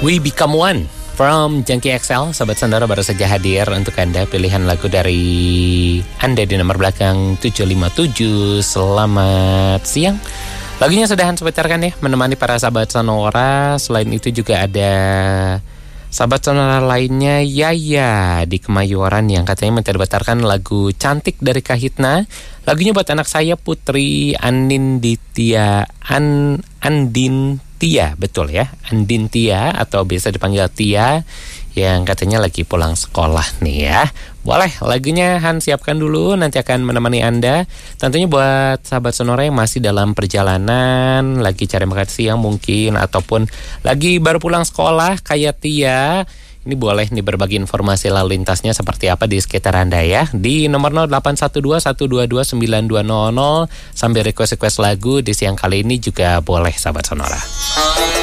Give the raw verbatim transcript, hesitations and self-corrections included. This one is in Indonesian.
We Become One from Junkie X L. Sahabat Sonora baru saja hadir untuk Anda pilihan lagu dari Anda di nomor belakang tujuh lima tujuh. Selamat siang. Lagunya sudah Hans putarkan ya, menemani para sahabat Sonora. Selain itu juga ada sahabat Sonora lainnya, Yaya di Kemayoran, yang katanya minta diputarkan lagu Cantik dari Kahitna. Lagunya buat anak saya, Putri Aninditya An Andin Tia, betul ya, Andin Tia atau biasa dipanggil Tia, yang katanya lagi pulang sekolah nih ya. Boleh, lagunya Han siapkan dulu, nanti akan menemani Anda. Tentunya buat sahabat Sonora yang masih dalam perjalanan, lagi cari makan siang mungkin, ataupun lagi baru pulang sekolah kayak Tia, ini boleh nih berbagi informasi lalu lintasnya seperti apa di sekitar Anda ya. Di nomor nol delapan satu dua satu dua dua sembilan dua nol nol sambil request-request lagu di siang kali ini juga boleh sahabat Sonora.